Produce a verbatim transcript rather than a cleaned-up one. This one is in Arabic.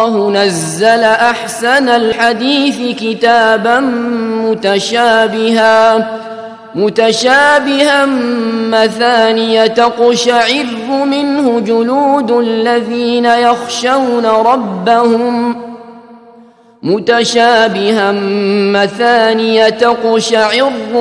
الله نزل أحسن الحديث كتابا متشابها متشابها مثانية تقشعر منه جلود الذين يخشون ربهم متشابها مثانية تقشعر